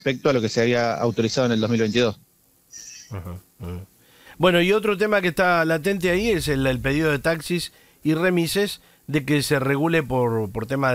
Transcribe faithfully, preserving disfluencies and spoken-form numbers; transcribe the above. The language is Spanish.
respecto a lo que se había autorizado en el dos mil veintidós. Ajá, ajá. Bueno, y otro tema que está latente ahí es el, el pedido de taxis y remises de que se regule por, por tema